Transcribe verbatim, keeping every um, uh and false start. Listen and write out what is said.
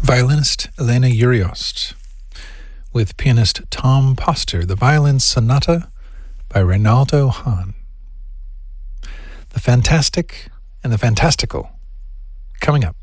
violinist Elena Uriost, with pianist Tom Poster, the Violin Sonata by Reynaldo Hahn. The Fantastic and the Fantastical, coming up.